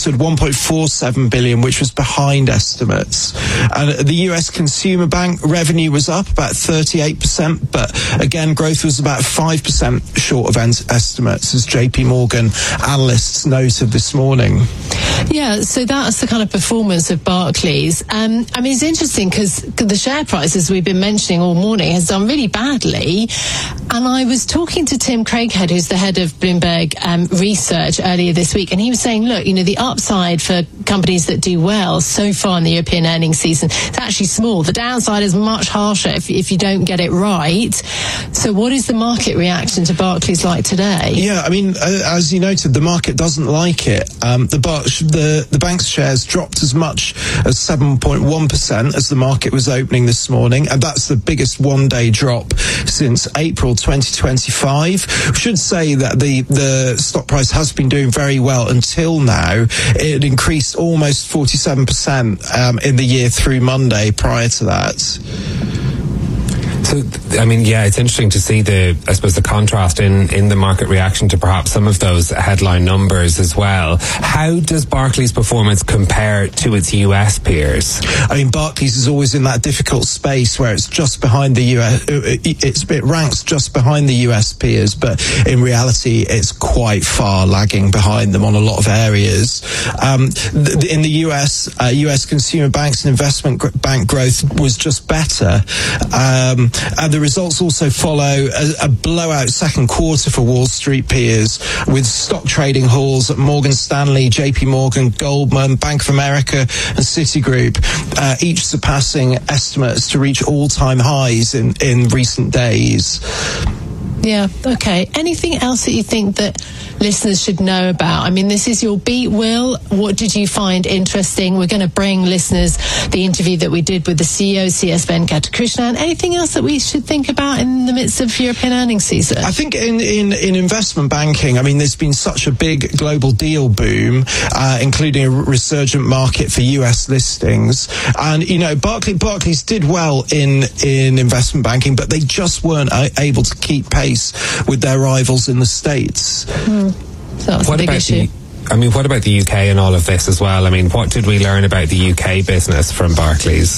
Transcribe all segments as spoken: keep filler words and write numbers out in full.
at one point four seven billion, which was behind estimates. And the U S Consumer Bank revenue was up about thirty-eight percent, but again, growth was about five percent short of estimates, as J P Morgan analysts noted this morning. Yeah, so that's the kind of performance of Barclays. Um, I mean, it's interesting because the share price, as we've been mentioning all morning, has done really badly. And I was talking to Tim Craighead, who's the head of Bloomberg um, Research, earlier this week, and he was saying, look, you know, the upside for companies that do well so far in the European earnings season is actually small. The downside is much harsher if, if you don't get it right. So what is the market reaction to Barclays like today? Yeah, I mean, uh, as you noted, the market doesn't like it. Um, the, bar- the the bank's shares dropped as much as seven point one percent as the market was opening this morning, and that's the biggest one-day drop since April twenty twenty-five. We should say that the, the stock price has been doing very well until now. It increased almost forty-seven percent um, in the year through Monday prior to that. So, I mean, yeah, it's interesting to see the, I suppose, the contrast in, in the market reaction to perhaps some of those headline numbers as well. How does Barclays' performance compare to its U S peers? I mean, Barclays is always in that difficult space where it's just behind the U S, it's, it ranks just behind the U S peers, but in reality, it's quite far lagging behind them on a lot of areas. Um, th- in the U S, uh, U S consumer banks and investment gr- bank growth was just better. Um, And the results also follow a, a blowout second quarter for Wall Street peers, with stock trading halls at Morgan Stanley, J P Morgan, Goldman, Bank of America and Citigroup, uh, each surpassing estimates to reach all-time highs in, in recent days. Yeah, okay. Anything else that you think that listeners should know about? I mean, this is your beat, Will. What did you find interesting? We're going to bring listeners the interview that we did with the C E O, C S Venkatakrishnan. Anything else that we should think about in the midst of European earnings season? I think in, in, in investment banking, I mean, there's been such a big global deal boom, uh, including a resurgent market for U S listings. And, you know, Barclays, Barclays did well in, in investment banking, but they just weren't able to keep pace with their rivals in the States. Hmm. So that's what a big about issue. The, I mean, what about the U K and all of this as well? I mean, what did we learn about the U K business from Barclays?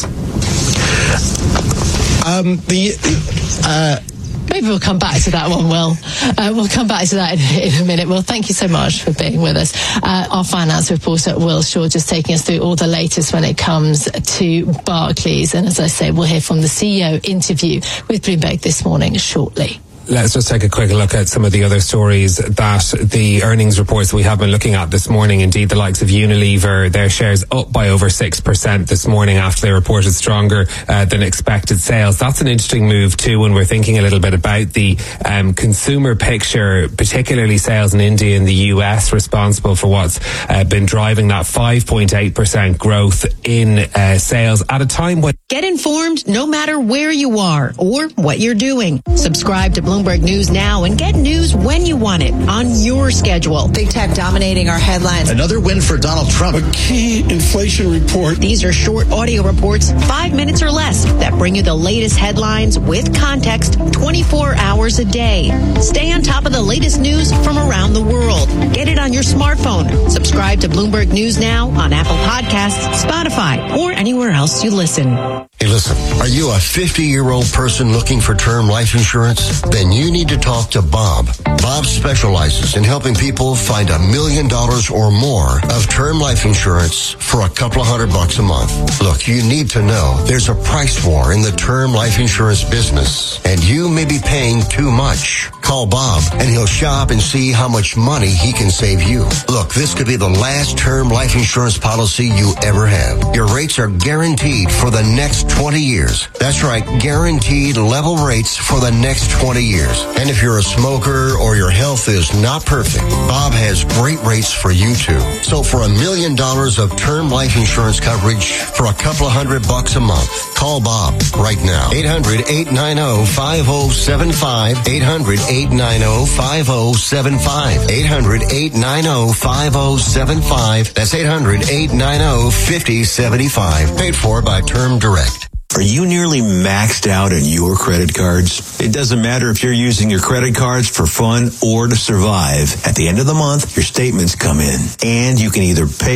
Um, the... Uh, Maybe we'll come back to that one, Will. Uh, we'll come back to that in, in a minute. Will, thank you so much for being with us. Uh, our finance reporter, Will Shaw, just taking us through all the latest when it comes to Barclays. And as I say, we'll hear from the C E O interview with Bloomberg this morning shortly. Let's just take a quick look at some of the other stories that the earnings reports we have been looking at this morning. Indeed, the likes of Unilever, their shares up by over six percent this morning after they reported stronger uh, than expected sales. That's an interesting move too when we're thinking a little bit about the um, consumer picture, particularly sales in India and the U S, responsible for what's uh, been driving that five point eight percent growth in uh, sales at a time when... Get informed no matter where you are or what you're doing. Subscribe to Bloomberg News now and get news when you want it on your schedule. Big tech dominating our headlines. Another win for Donald Trump. A key inflation report. These are short audio reports, five minutes or less, that bring you the latest headlines with context twenty-four hours a day. Stay on top of the latest news from around the world. Get it on your smartphone. Subscribe to Bloomberg News now on Apple Podcasts, Spotify, or anywhere else you listen. Hey, listen, are you a fifty-year-old person looking for term life insurance? Then you need to talk to Bob. Bob specializes in helping people find a million dollars or more of term life insurance for a couple of hundred bucks a month. Look, you need to know there's a price war in the term life insurance business, and you may be paying too much. Call Bob, and he'll shop and see how much money he can save you. Look, this could be the last term life insurance policy you ever have. Your rates are guaranteed for the next twenty years. That's right, guaranteed level rates for the next twenty years. And if you're a smoker or your health is not perfect, Bob has great rates for you too. So for a million dollars of term life insurance coverage for a couple of hundred bucks a month, call Bob right now. eight hundred, eight nine zero, five zero seven five. eight hundred, eight nine zero, five zero seven five. eight hundred, eight nine zero, five zero seven five. That's eight hundred, eight nine zero, five zero seven five. Paid for by Term Direct. Are you nearly maxed out on your credit cards? It doesn't matter if you're using your credit cards for fun or to survive. At the end of the month, your statements come in, and you can either pay